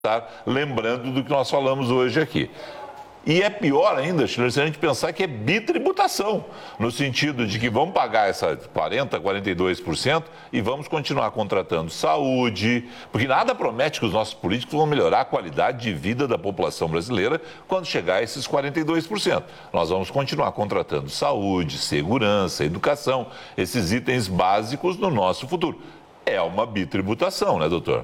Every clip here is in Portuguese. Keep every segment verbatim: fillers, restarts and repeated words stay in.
estar lembrando do que nós falamos hoje aqui. E é pior ainda, Schiller, se a gente pensar que é bitributação, no sentido de que vamos pagar essa quarenta por cento, quarenta e dois por cento e vamos continuar contratando saúde, porque nada promete que os nossos políticos vão melhorar a qualidade de vida da população brasileira quando chegar a esses quarenta e dois por cento. Nós vamos continuar contratando saúde, segurança, educação, esses itens básicos no nosso futuro. É uma bitributação, né, doutor?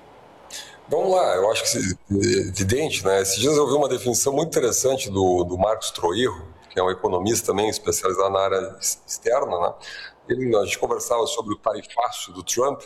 Vamos lá, eu acho que é evidente, né? Esses dias eu vi uma definição muito interessante do, do Marcos Troiro, que é um economista também especializado na área externa, né? Ele, a gente conversava sobre o tarifácio do Trump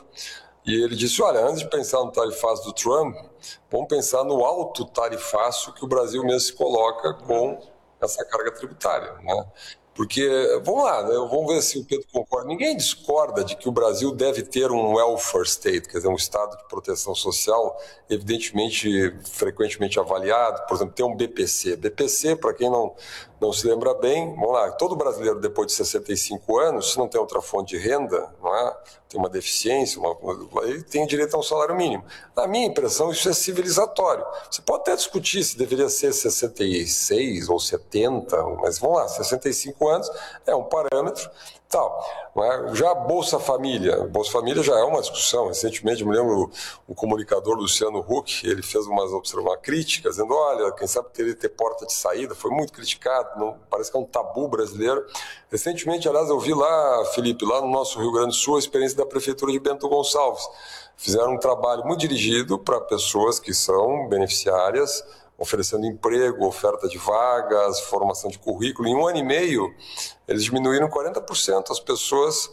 e ele disse, olha, antes de pensar no tarifácio do Trump, vamos pensar no alto tarifácio que o Brasil mesmo se coloca com essa carga tributária, né? Porque, vamos lá, né? Vamos ver se o Pedro concorda. Ninguém discorda de que o Brasil deve ter um welfare state, quer dizer, um estado de proteção social, evidentemente, frequentemente avaliado. Por exemplo, tem um B P C. B P C, para quem não, não se lembra bem, vamos lá, todo brasileiro depois de sessenta e cinco anos, se não tem outra fonte de renda, não é? Tem uma deficiência, uma, ele tem direito a um salário mínimo. Na minha impressão, isso é civilizatório. Você pode até discutir se deveria ser sessenta e seis ou setenta, mas vamos lá, sessenta e cinco anos é um parâmetro tal. Não é? Já a Bolsa Família, Bolsa Família já é uma discussão. Recentemente, eu me lembro, o comunicador Luciano Huck, ele fez umas observações críticas, dizendo, olha, quem sabe teria que ter porta de saída, foi muito criticado, não, parece que é um tabu brasileiro. Recentemente, aliás, eu vi lá, Felipe, lá no nosso Rio Grande do Sul, a experiência da Prefeitura de Bento Gonçalves. Fizeram um trabalho muito dirigido para pessoas que são beneficiárias, oferecendo emprego, oferta de vagas, formação de currículo. Em um ano e meio, eles diminuíram quarenta por cento as pessoas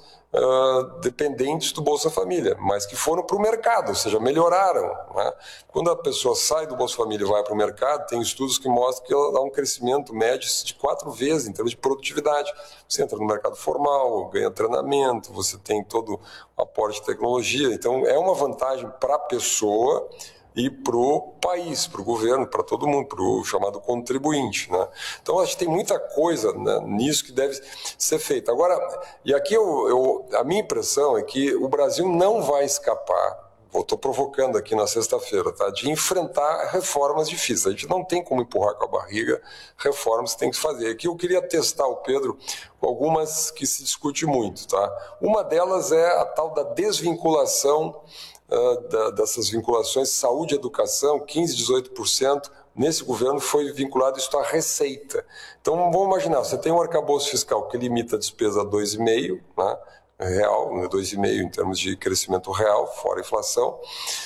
uh, dependentes do Bolsa Família, mas que foram para o mercado, ou seja, melhoraram. Né? Quando a pessoa sai do Bolsa Família e vai para o mercado, tem estudos que mostram que ela dá um crescimento médio de quatro vezes em termos de produtividade. Você entra no mercado formal, ganha treinamento, você tem todo o aporte de tecnologia. Então, é uma vantagem para a pessoa e para o país, para o governo, para todo mundo, para o chamado contribuinte. Né? Então, acho que tem muita coisa, né, nisso que deve ser feita. Agora, e aqui eu, eu, a minha impressão é que o Brasil não vai escapar, eu estou provocando aqui na sexta-feira, tá, de enfrentar reformas difíceis. A gente não tem como empurrar com a barriga reformas que tem que fazer. Aqui eu queria testar o Pedro com algumas que se discute muito. Tá? Uma delas é a tal da desvinculação Uh, da, dessas vinculações, saúde e educação, quinze, dezoito por cento, nesse governo foi vinculado isso à receita. Então, vamos imaginar, você tem um arcabouço fiscal que limita a despesa a dois vírgula cinco por cento, né, real, dois vírgula cinco por cento em termos de crescimento real, fora a inflação,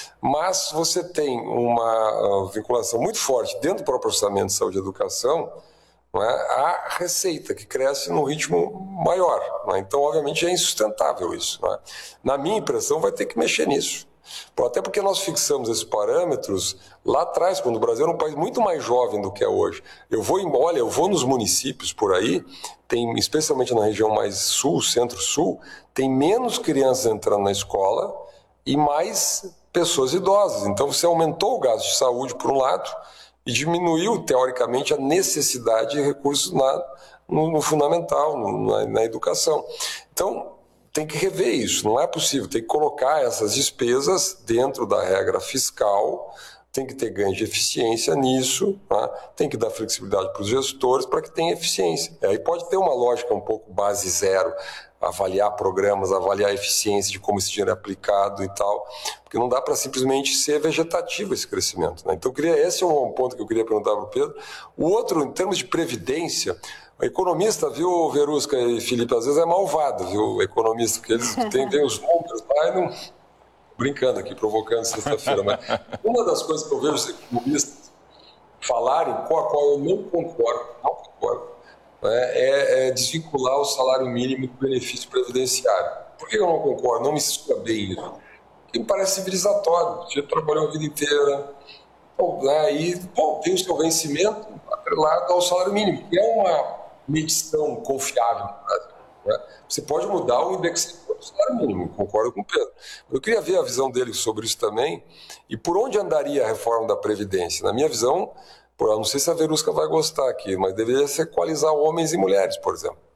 mas você tem uma uh, vinculação muito forte dentro do próprio orçamento de saúde e educação, não é, a receita, que cresce num ritmo maior. Não é? Então, obviamente, é insustentável isso. Não é? Na minha impressão, vai ter que mexer nisso. Até porque nós fixamos esses parâmetros lá atrás, quando o Brasil era um país muito mais jovem do que é hoje. Eu vou, olha, eu vou nos municípios por aí, tem, especialmente na região mais sul, centro-sul, tem menos crianças entrando na escola e mais pessoas idosas. Então você aumentou o gasto de saúde por um lado e diminuiu, teoricamente, a necessidade de recursos na, no, no fundamental, no, na, na educação. Então, tem que rever isso, não é possível, tem que colocar essas despesas dentro da regra fiscal, tem que ter ganho de eficiência nisso, né? Tem que dar flexibilidade para os gestores para que tenha eficiência. Aí pode ter uma lógica um pouco base zero, avaliar programas, avaliar a eficiência de como esse dinheiro é aplicado e tal, porque não dá para simplesmente ser vegetativo esse crescimento. Né? Então, eu queria, esse é um ponto que eu queria perguntar para o Pedro. O outro, em termos de previdência, o economista, viu, Verusca e Felipe, às vezes é malvado, viu, o economista, porque eles têm, têm os números lá e não... Brincando aqui, provocando sexta-feira, mas uma das coisas que eu vejo os economistas falarem, com a qual eu não concordo, não concordo, né, é, é desvincular o salário mínimo do benefício previdenciário. Por que eu não concordo? Não me soa bem isso. Porque me parece civilizatório. Você trabalhou a vida inteira, bom, né, e bom, tem o seu vencimento atrelado ao salário mínimo, que é uma medição confiável no Brasil. Né? Você pode mudar o indexador do salário mínimo, concordo com o Pedro. Eu queria ver a visão dele sobre isso também e por onde andaria a reforma da Previdência. Na minha visão, eu não sei se a Verusca vai gostar aqui, mas deveria se equalizar homens e mulheres, por exemplo.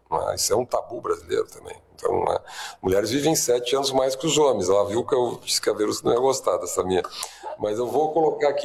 Né? Isso é um tabu brasileiro também. Então, né? Mulheres vivem sete anos mais que os homens. Ela viu que eu disse que a Verus não ia gostar dessa minha. Mas eu vou colocar aqui